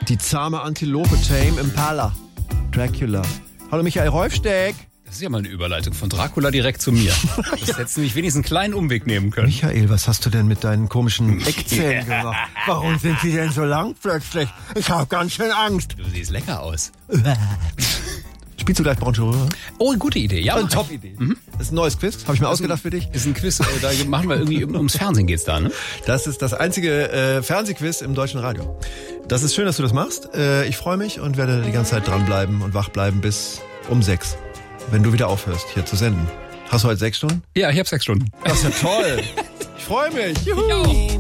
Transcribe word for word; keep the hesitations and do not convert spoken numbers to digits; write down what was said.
Die zahme Antilope, Tame Impala, Dracula. Hallo Michael Rolfsteck. Das ist ja mal eine Überleitung von Dracula direkt zu mir. Das ja. hättest du nicht wenigstens einen kleinen Umweg nehmen können. Michael, was hast du denn mit deinen komischen Eckzähnen gemacht? Warum sind die denn so lang plötzlich? Ich habe ganz schön Angst. Du siehst lecker aus. Spielst du gleich Braunschweig? Oh, gute Idee. Ja, eine Top-Idee. Mhm. Das ist ein neues Quiz. Habe ich mir das ausgedacht ein, für dich. Ist ein Quiz, äh, da machen wir irgendwie ums Fernsehen geht's da, ne? Das ist das einzige äh, Fernsehquiz im deutschen Radio. Das ist schön, dass du das machst. Äh, ich freue mich und werde die ganze Zeit dranbleiben und wach bleiben bis um sechs. Wenn du wieder aufhörst, hier zu senden. Hast du heute sechs Stunden? Ja, ich habe sechs Stunden. Das ist ja toll. Ich freue mich. Juhu.